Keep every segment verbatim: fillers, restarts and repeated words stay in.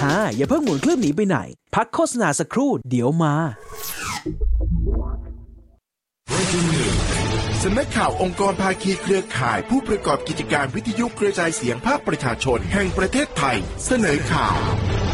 ฮ่าอย่าเพิ่งหมุนเครื่องหนีไปไหนพักโฆษณาสักครู่เดี๋ยวมาสำนักข่าวองค์กรภาคีเครือข่ายผู้ประกอบกิจการวิทยุกระจายเสียงภาคประชาชนแห่งประเทศไทยเสนอข่าว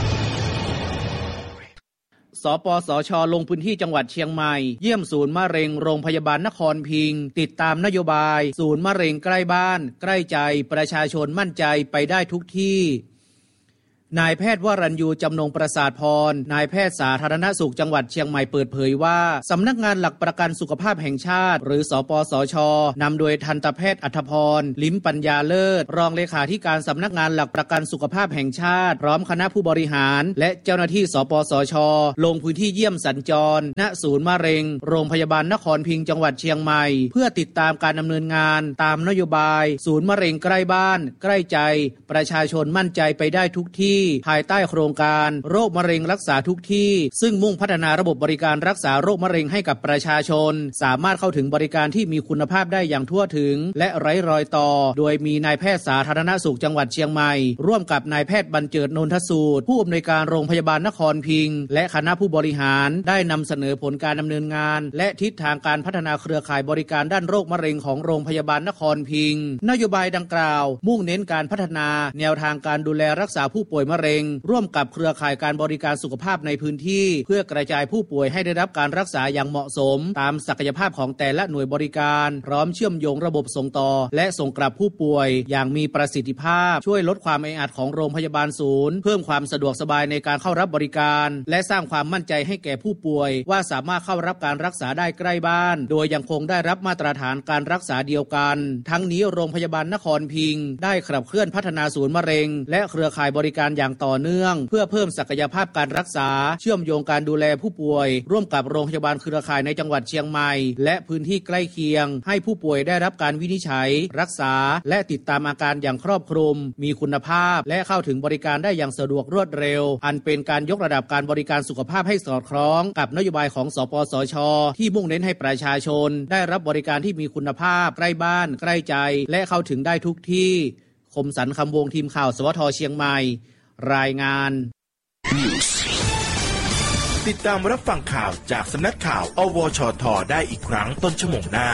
สปสช.ลงพื้นที่จังหวัดเชียงใหม่เยี่ยมศูนย์มะเร็งโรงพยาบาลนครพิงค์ติดตามนโยบายศูนย์มะเร็งใกล้บ้านใกล้ใจประชาชนมั่นใจไปได้ทุกที่นายแพทย์วรัญยูจำนงประสาทพรนายแพทย์สาธารณสุขจังหวัดเชียงใหม่เปิดเผยว่าสำนักงานหลักประกันสุขภาพแห่งชาติหรือสปสช.นำโดยทันตแพทย์อัธพรลิ้มปัญญาเลิศรองเลขาธิการสำนักงานหลักประกันสุขภาพแห่งชาติพร้อมคณะผู้บริหารและเจ้าหน้าที่สปสช.ลงพื้นที่เยี่ยมสัญจรณศูนย์มะเร็งโรงพยาบาลนครพิงค์จังหวัดเชียงใหม่เพื่อติดตามการดำเนินงานตามนโยบายศูนย์มะเร็งใกล้บ้านใกล้ใจประชาชนมั่นใจไปได้ทุกที่ภายใต้โครงการโรคมะเร็งรักษาทุกที่ซึ่งมุ่งพัฒนาระบบบริการรักษาโรคมะเร็งให้กับประชาชนสามารถเข้าถึงบริการที่มีคุณภาพได้อย่างทั่วถึงและไร้รอยต่อโดยมีนายแพทย์สาธารณสุขจังหวัดเชียงใหม่ร่วมกับนายแพทย์บรรเจิดนนทสูตรผู้อำนวยการโรงพยาบาลนครพิงค์และคณะผู้บริหารได้นำเสนอผลการดำเนินงานและทิศทางการพัฒนาเครือข่ายบริการด้านโรคมะเร็งของโรงพยาบาลนครพิงค์นโยบายดังกล่าวมุ่งเน้นการพัฒนาแนวทางการดูแลรักษาผู้ป่วยมะเร็งร่วมกับเครือข่ายการบริการสุขภาพในพื้นที่เพื่อกระจายผู้ป่วยให้ได้รับการรักษาอย่างเหมาะสมตามศักยภาพของแต่ละหน่วยบริการพร้อมเชื่อมโยงระบบส่งต่อและส่งกลับผู้ป่วยอย่างมีประสิทธิภาพช่วยลดความแออัดของโรงพยาบาลศูนย์เพิ่มความสะดวกสบายในการเข้ารับบริการและสร้างความมั่นใจให้แก่ผู้ป่วยว่าสามารถเข้ารับการรักษาได้ใกล้บ้านโดยยังคงได้รับมาตรฐานการรักษาเดียวกันทั้งนี้โรงพยาบาลนครพิงค์ได้ขับเคลื่อนพัฒนาศูนย์มะเร็งและเครือข่ายบริการอย่างต่อเนื่องเพื่อเพิ่มศักยภาพการรักษาเชื่อมโยงการดูแลผู้ป่วยร่วมกับโรงพยาบาลเครือข่ายในจังหวัดเชียงใหม่และพื้นที่ใกล้เคียงให้ผู้ป่วยได้รับการวินิจฉัยรักษาและติดตามอาการอย่างครอบคลุมมีคุณภาพและเข้าถึงบริการได้อย่างสะดวกรวดเร็วอันเป็นการยกระดับการบริการสุขภาพให้สอดคล้องกับนโยบายของสปสช.ที่มุ่งเน้นให้ประชาชนได้รับบริการที่มีคุณภาพใกล้บ้านใกล้ใจและเข้าถึงได้ทุกที่คมสันต์คำวงทีมข่าวสวทเชียงใหม่รายงานติดตามรับฟังข่าวจากสำนักข่าวอวชทได้อีกครั้งต้นชั่วโมงหน้า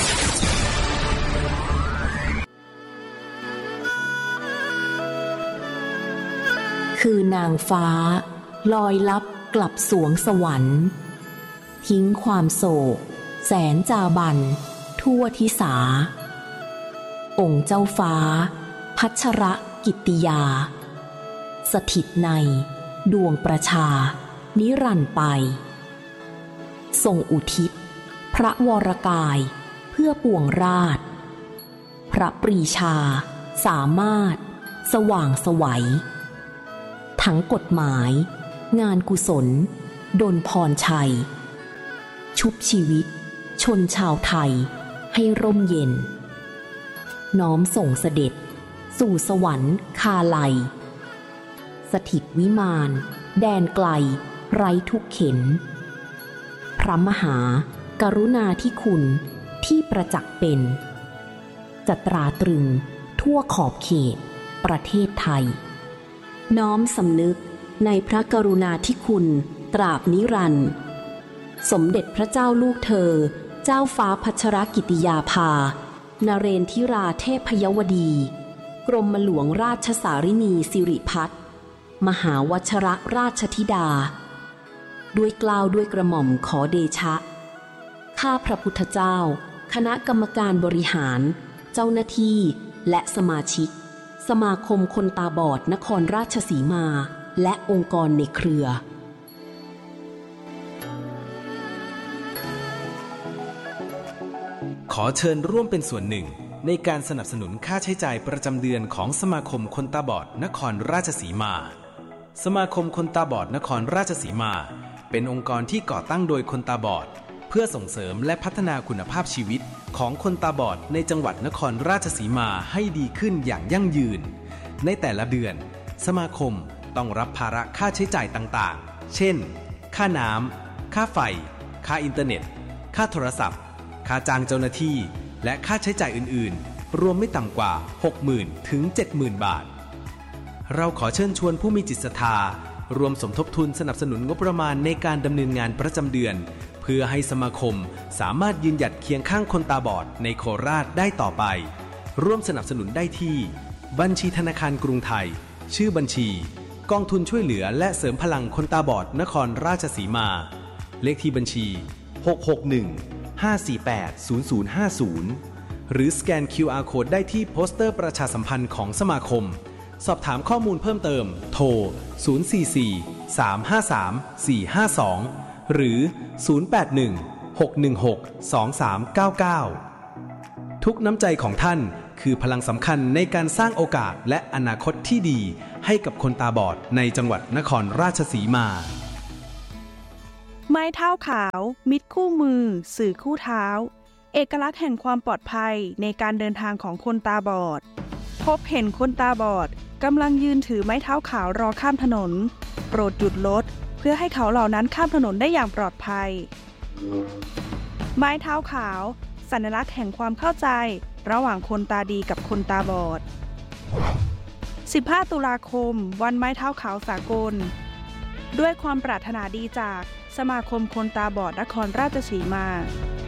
คือนางฟ้าลอยลับกลับสวงสวรรค์ทิ้งความโศกแสนจาบันทั่วทิสาองค์เจ้าฟ้าพัชรกิตติยาสถิตในดวงประชานิรันดร์ไปทรงอุทิศพระวรกายเพื่อปวงราชพระปรีชาสามารถสว่างไสวทั้งกฎหมายงานกุศลดลพรชัยชุบชีวิตชนชาวไทยให้ร่มเย็นน้อมส่งเสด็จสู่สวรรค์คาไลสถิตวิมานแดนไกลไร้ทุกเข็นพระมหากรุณาธิคุณที่ประจักษ์เป็นจะตราตรึงทั่วขอบเขตประเทศไทยน้อมสำนึกในพระกรุณาธิคุณตราบนิรันดร์สมเด็จพระเจ้าลูกเธอเจ้าฟ้าพัชรกิติยาภานเรนทิราเทพยวดีกรมหลวงราชสารินีสิริพัฒน์มหาวชรราชธิดาด้วยเกล้าด้วยกระหม่อมขอเดชะข้าพระพุทธเจ้าคณะกรรมการบริหารเจ้าหน้าที่และสมาชิกสมาคมคนตาบอดนครราชสีมาและองค์กรในเครือขอเชิญร่วมเป็นส่วนหนึ่งในการสนับสนุนค่าใช้จ่ายประจำเดือนของสมาคมคนตาบอดนครราชสีมาสมาคมคนตาบอดนครราชสีมาเป็นองค์กรที่ก่อตั้งโดยคนตาบอดเพื่อส่งเสริมและพัฒนาคุณภาพชีวิตของคนตาบอดในจังหวัดนครราชสีมาให้ดีขึ้นอย่างยั่งยืนในแต่ละเดือนสมาคมต้องรับภาระค่าใช้จ่ายต่างๆเช่นค่าน้ำค่าไฟค่าอินเทอร์เน็ตค่าโทรศัพท์ค่าจ้างเจ้าหน้าที่และค่าใช้จ่ายอื่นๆรวมไม่ต่ำกว่า หกหมื่น ถึง เจ็ดหมื่น บาทเราขอเชิญชวนผู้มีจิตศรัทธารวมสมทบทุนสนับสนุนงบประมาณในการดำเนินงานประจำเดือนเพื่อให้สมาคมสามารถยืนหยัดเคียงข้างคนตาบอดในโคราชได้ต่อไปร่วมสนับสนุนได้ที่บัญชีธนาคารกรุงไทยชื่อบัญชีกองทุนช่วยเหลือและเสริมพลังคนตาบอดนครราชสีมาเลขที่บัญชีหก หก หนึ่ง ห้า สี่ แปด ศูนย์ ศูนย์ ห้า ศูนย์หรือสแกน คิว อาร์ Code ได้ที่โปสเตอร์ประชาสัมพันธ์ของสมาคมสอบถามข้อมูลเพิ่มเติมโทรศูนย์ สี่ สี่ สาม ห้า สาม สี่ ห้า สองหรือศูนย์ แปด หนึ่ง หก หนึ่ง หก สอง สาม เก้า เก้าทุกน้ำใจของท่านคือพลังสำคัญในการสร้างโอกาสและอนาคตที่ดีให้กับคนตาบอดในจังหวัดนครราชสีมาไม้เท้าขาวมิตรคู่มือสื่อคู่เท้าเอกลักษณ์แห่งความปลอดภัยในการเดินทางของคนตาบอดพบเห็นคนตาบอดกำลังยืนถือไม้เท้าขาวรอข้ามถนนโปรดหยุดรถเพื่อให้เขาเหล่านั้นข้ามถนนได้อย่างปลอดภัยไม้เท้าขาวสัญลักษณ์แห่งความเข้าใจระหว่างคนตาดีกับคนตาบอดสิบห้าตุลาคมวันไม้เท้าขาวสากลด้วยความปรารถนาดีจากสมาคมคนตาบอดนครราชสีมา